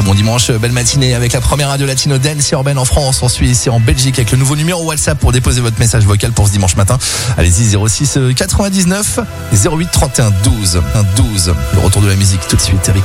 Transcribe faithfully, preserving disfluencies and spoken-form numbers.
Très bon dimanche, belle matinée avec la première radio latino dance et urbaine en France, en Suisse et en Belgique avec le nouveau numéro WhatsApp pour déposer votre message vocal pour ce dimanche matin. Allez-y, zéro six quatre-vingt-dix-neuf zéro huit trente et un douze. Un douze. Le retour de la musique tout de suite, Eric.